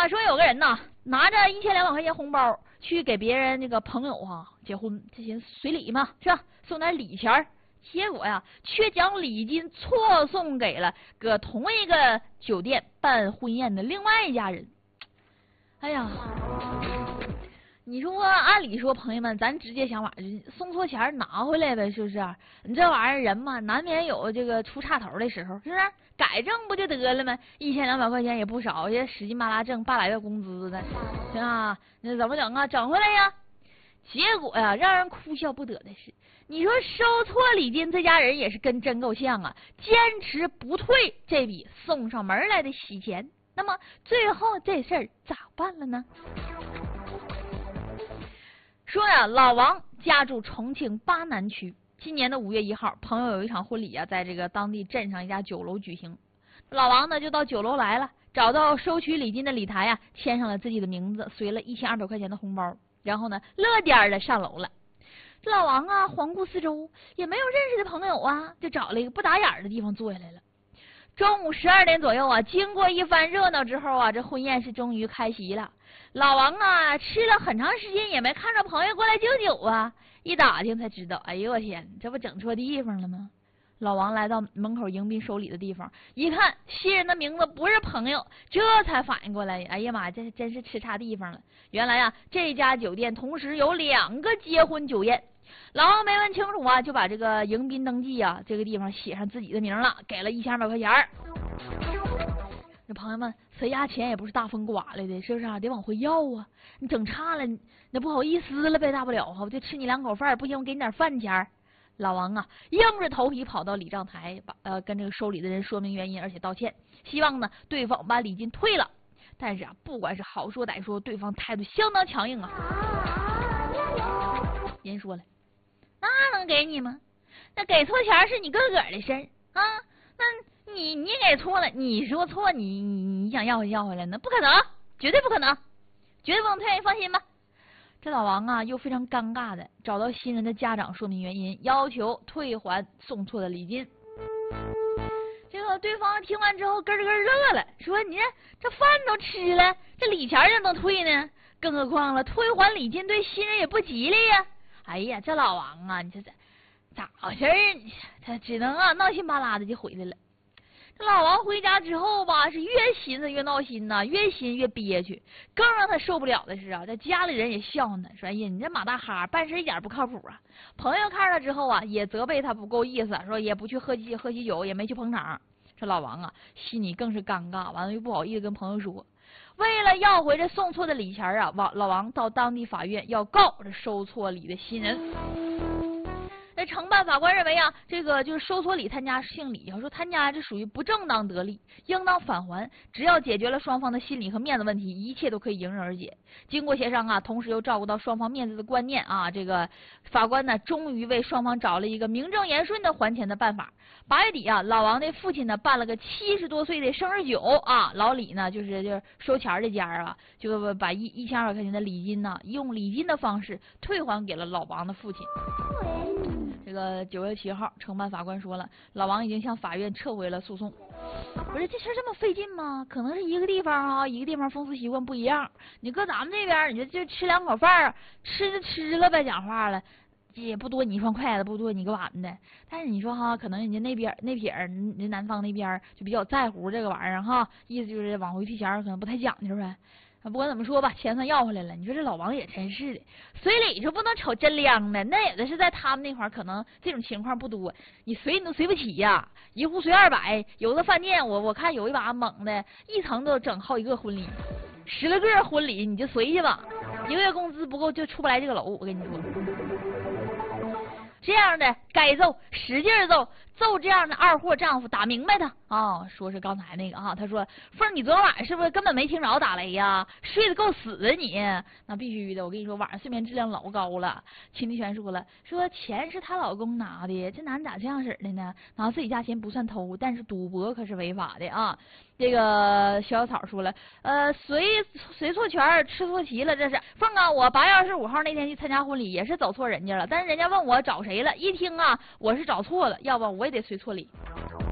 说有个人呐，拿着1200块钱红包去给别人那个朋友结婚，这些随礼嘛，是吧？送点礼钱，结果呀，却将礼金错送给了搁同一个酒店办婚宴的另外一家人。哎呀，你说按理说，朋友们，咱直接想法送错钱拿回来呗，是不是？你这玩意儿人嘛，难免有这个出岔头的时候，是不是？改正不就得了吗？1200块钱也不少，也使劲巴拉挣800月工资的，是吧？那怎么整啊？整回来呀？结果呀，让人哭笑不得的是，你说收错礼金这家人也是跟真够呛啊，坚持不退这笔送上门来的喜钱。那么最后这事儿咋办了呢？说呀，老王家住重庆巴南区。今年的5月1号，朋友有一场婚礼啊，在这个当地镇上一家酒楼举行。老王呢就到酒楼来了，找到收取礼金的礼台呀，签上了自己的名字，随了1200块钱的红包，然后呢乐颠的上楼了。这老王啊环顾四周，也没有认识的朋友啊，就找了一个不打眼的地方坐下来了。中午12点左右啊，经过一番热闹之后啊，这婚宴是终于开席了。老王啊吃了很长时间也没看着朋友过来敬酒啊，一打听才知道，哎呦我天，这不整错地方了吗？老王来到门口迎宾收礼的地方，一看新人的名字不是朋友，这才反应过来，哎呀妈，这真是吃差地方了。原来啊，这家酒店同时有2个结婚酒宴。老王没问清楚啊，就把这个迎宾登记啊这个地方写上自己的名了，给了1200块钱。这朋友们，谁家钱也不是大风刮来的，是不是啊？得往回要啊！你整差了，那不好意思了呗，大不了我就吃你2口饭，不行我给你点饭钱。老王啊，硬着头皮跑到礼账台，跟这个收礼的人说明原因，而且道歉，希望呢对方把礼金退了。但是啊，不管是好说歹说，对方态度相当强硬啊。人说了，那能给你吗？那给错钱是你个个的事儿啊，那你给错了，你说错，你想要回来，那不可能，绝对不可能，绝对不能退，放心吧。这老王啊，又非常尴尬的找到新人的家长说明原因，要求退还送错的礼金。这个对方听完之后咯咯乐了，说你这饭都吃了，这礼钱怎么能退呢？更何况了，退还礼金对新人也不吉利呀。哎呀，这老王啊，你这咋回事？他只能啊闹心巴拉的就回来了。这老王回家之后吧，是越寻思越闹心呐，越寻越憋屈。更让他受不了的是啊，这家里人也笑他，说：“哎呀，你这马大哈办事一点不靠谱啊！”朋友看了之后啊，也责备他不够意思，说也不去喝喜酒，也没去捧场。这老王啊，心里更是尴尬，完了又不好意思跟朋友说。为了要回这送错的礼钱啊，老王到当地法院要告这收错礼的新人。那承办法官认为啊，这个就是收错礼他家姓李，说他家这属于不正当得利，应当返还。只要解决了双方的心理和面子问题，一切都可以迎刃而解。经过协商啊，同时又照顾到双方面子的观念啊，这个法官呢，终于为双方找了一个名正言顺的还钱的办法。8月底啊，老王的父亲呢办了个70多岁的生日酒啊，老李呢就是收钱的家啊，就把1200块钱的礼金呢，用礼金的方式退还给了老王的父亲。这个9月7号，承办法官说了，老王已经向法院撤回了诉讼。不是这事这么费劲吗？可能是一个地方啊，一个地方风俗习惯不一样。你搁咱们这边，你就吃2口饭，吃了呗，讲话了，也不多你一双筷子，不多你个碗的。但是你说哈，可能人家那撇人南方那边就比较在乎这个玩意儿哈，意思就是往回退钱可能不太讲究呗。不管怎么说吧，钱算要回来了。你说这老王也真是的，随礼说不能瞅真亮的，那也的是在他们那块儿，可能这种情况不多。你随你都随不起呀，一户随200，有的饭店我看有一把猛的，一层都整好几个婚礼，10来个婚礼，你就随去吧，一个月工资不够就出不来这个楼。我跟你说，这样的该揍，使劲揍这样的二货丈夫，打明白他啊！说是刚才那个啊，他说凤儿，你昨晚上是不是根本没听着打雷呀？睡得够死的你，那必须的。我跟你说，晚上睡眠质量老高了。秦迪全说了，说钱是她老公拿的，这男咋这样式的呢？拿自己家钱不算偷，但是赌博可是违法的啊！这个小草说了，随错权吃错棋了，这是凤啊！我8月25号那天去参加婚礼，也是走错人家了，但是人家问我找谁了，一听啊，我是找错了，要不我也得随错礼。